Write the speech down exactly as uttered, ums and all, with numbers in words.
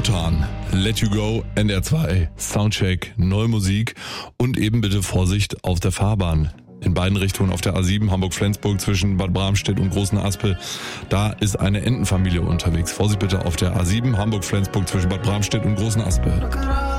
Wotan, Let You Go, N D R zwei, Soundcheck, neue Musik und eben bitte Vorsicht auf der Fahrbahn. In beiden Richtungen auf der A sieben Hamburg-Flensburg zwischen Bad Bramstedt und Großen Aspel. Da ist eine Entenfamilie unterwegs. Vorsicht bitte auf der A sieben Hamburg-Flensburg zwischen Bad Bramstedt und Großen Aspel.